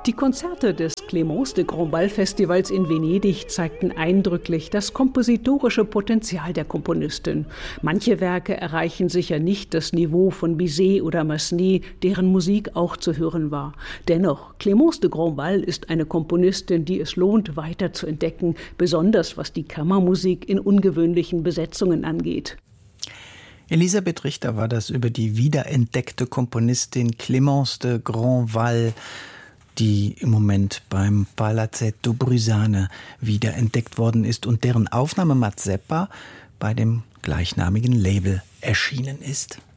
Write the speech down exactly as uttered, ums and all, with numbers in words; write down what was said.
Die Konzerte des Clémence de Grandval Festivals in Venedig zeigten eindrücklich das kompositorische Potenzial der Komponistin. Manche Werke erreichen sicher nicht das Niveau von Bizet oder Massenet, deren Musik auch zu hören war. Dennoch, Clémence de Grandval ist eine Komponistin, die es lohnt, weiter zu entdecken, besonders was die Kammermusik in ungewöhnlichen Besetzungen angeht. Elisabeth Richter war das über die wiederentdeckte Komponistin Clémence de Grandval, die im Moment beim Palazzetto Brusane wiederentdeckt worden ist und deren Aufnahme Mazeppa bei dem gleichnamigen Label erschienen ist.